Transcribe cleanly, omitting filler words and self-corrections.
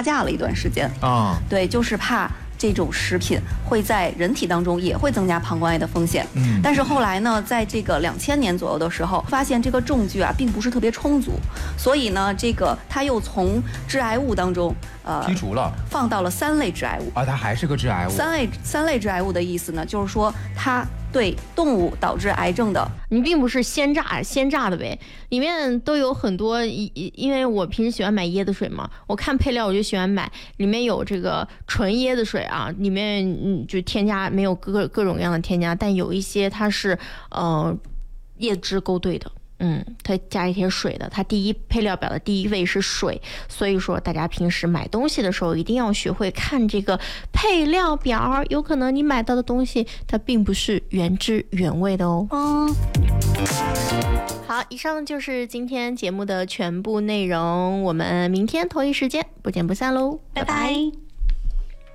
架了一段时间啊。对，就是怕这种食品会在人体当中也会增加膀胱癌的风险。但是后来呢，在这个2000年左右的时候，发现这个证据啊并不是特别充足，所以呢，这个它又从致癌物当中剔除了，放到了3类致癌物啊，它还是个致癌物。 三类致癌物的意思呢，就是说它对动物导致癌症的， 你并不是鲜榨的呗，里面都有很多，因为我平时喜欢买椰子水嘛，我看配料我就喜欢买，里面有这个纯椰子水啊，里面就添加没有各种各样的添加，但有一些它是椰汁勾兑的。它加一些水的，它配料表的第一位是水，所以说大家平时买东西的时候一定要学会看这个配料表，有可能你买到的东西它并不是原汁原味的哦。好，以上就是今天节目的全部内容，我们明天同一时间不见不散喽，拜拜。